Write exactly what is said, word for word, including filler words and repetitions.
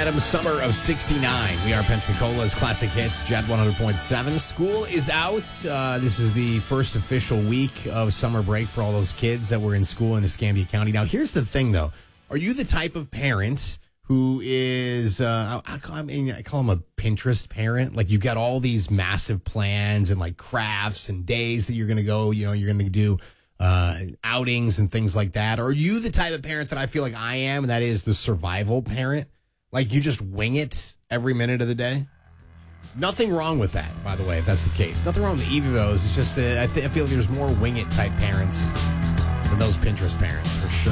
Adams, summer of sixty-nine. We are Pensacola's Classic Hits, Jet one hundred point seven. School is out. Uh, this is the first official week of summer break for all those kids that were in school in Escambia County. Now, here's the thing, though. Are you the type of parent who is, uh, I, call, I mean, I call them a Pinterest parent? Like, you've got all these massive plans and, like, crafts and days that you're going to go, you know, you're going to do uh, outings and things like that. Or are you the type of parent that I feel like I am, and that is the survival parent? Like, you just wing it every minute of the day? Nothing wrong with that, by the way, if that's the case. Nothing wrong with either of those. It's just that I, th- I feel like there's more wing it type parents than those Pinterest parents, for sure.